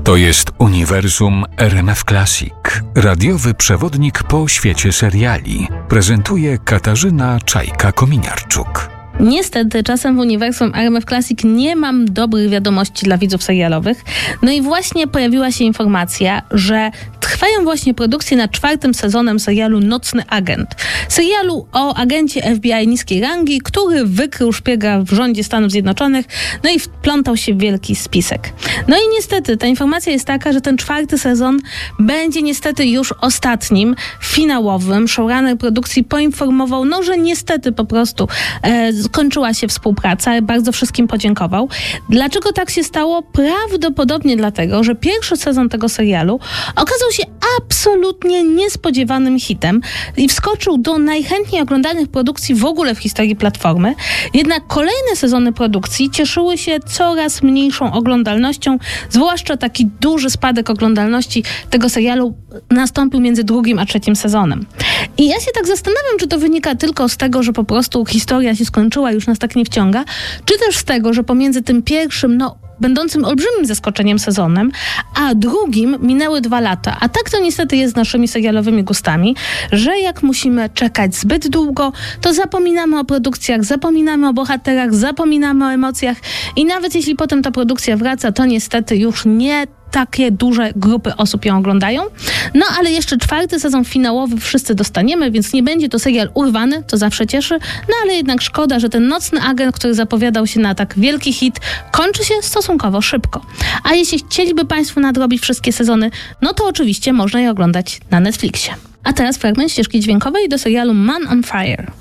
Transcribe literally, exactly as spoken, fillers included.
To jest Uniwersum R M F Classic. Radiowy przewodnik po świecie seriali. Prezentuje Katarzyna Czajka-Kominiarczuk. Niestety, czasem w Uniwersum R M F Classic nie mam dobrych wiadomości dla widzów serialowych. No i właśnie pojawiła się informacja, że trwają właśnie produkcje nad czwartym sezonem serialu Nocny Agent. Serialu o agencie F B I niskiej rangi, który wykrył szpiega w rządzie Stanów Zjednoczonych, no i wplątał się w wielki spisek. No i niestety, ta informacja jest taka, że ten czwarty sezon będzie niestety już ostatnim, finałowym. Showrunner produkcji poinformował, no że niestety po prostu e, skończyła się współpraca, bardzo wszystkim podziękował. Dlaczego tak się stało? Prawdopodobnie dlatego, że pierwszy sezon tego serialu okazał się absolutnie niespodziewanym hitem i wskoczył do najchętniej oglądanych produkcji w ogóle w historii platformy. Jednak kolejne sezony produkcji cieszyły się coraz mniejszą oglądalnością, zwłaszcza taki duży spadek oglądalności tego serialu nastąpił między drugim a trzecim sezonem. I ja się tak zastanawiam, czy to wynika tylko z tego, że po prostu historia się skończyła, już nas tak nie wciąga, czy też z tego, że pomiędzy tym pierwszym, no będącym olbrzymim zaskoczeniem sezonem, a drugim minęły dwa lata. A tak to niestety jest z naszymi serialowymi gustami, że jak musimy czekać zbyt długo, to zapominamy o produkcjach, zapominamy o bohaterach, zapominamy o emocjach i nawet jeśli potem ta produkcja wraca, to niestety już nie takie duże grupy osób ją oglądają. No ale jeszcze czwarty sezon finałowy wszyscy dostaniemy, więc nie będzie to serial urwany, to zawsze cieszy. No ale jednak szkoda, że ten Nocny Agent, który zapowiadał się na tak wielki hit, kończy się stosunkowo szybko. A jeśli chcieliby Państwo nadrobić wszystkie sezony, no to oczywiście można je oglądać na Netflixie. A teraz fragment ścieżki dźwiękowej do serialu Man on Fire.